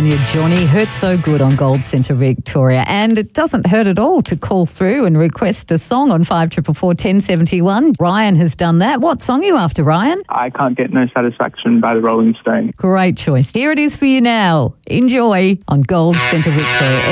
on you, Johnny. Hurts so good on Gold Centre Victoria. And it doesn't hurt at all to call through and request a song on 5444 1071. Ryan has done that. What song are you after, Ryan? I Can't Get No Satisfaction by the Rolling Stones. Great choice. Here it is for you now. Enjoy on Gold Centre Victoria.